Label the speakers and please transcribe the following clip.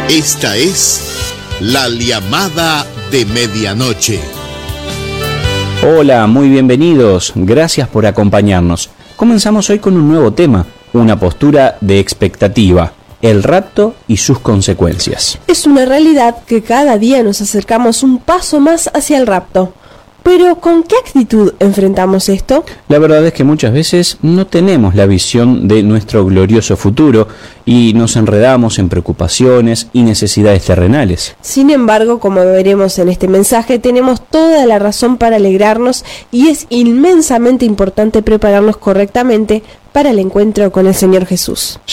Speaker 1: Esta es La Llamada de Medianoche.
Speaker 2: Hola, muy bienvenidos. Gracias por acompañarnos. Comenzamos hoy con un nuevo tema, una postura de expectativa, el rapto y sus consecuencias.
Speaker 3: Es una realidad que cada día nos acercamos un paso más hacia el rapto. Pero, ¿con qué actitud enfrentamos esto?
Speaker 2: La verdad es que muchas veces no tenemos la visión de nuestro glorioso futuro y nos enredamos en preocupaciones y necesidades terrenales.
Speaker 3: Sin embargo, como veremos en este mensaje, tenemos toda la razón para alegrarnos y es inmensamente importante prepararnos correctamente para el encuentro con el Señor Jesús.